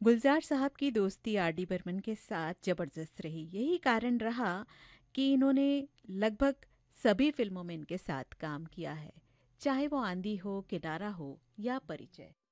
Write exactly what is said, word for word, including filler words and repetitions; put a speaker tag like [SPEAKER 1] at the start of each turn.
[SPEAKER 1] गुलजार साहब की दोस्ती आर डी बर्मन के साथ ज़बरदस्त रही। यही कारण रहा कि इन्होंने लगभग सभी फिल्मों में इनके साथ काम किया है, चाहे वो आंधी हो, किनारा हो या परिचय।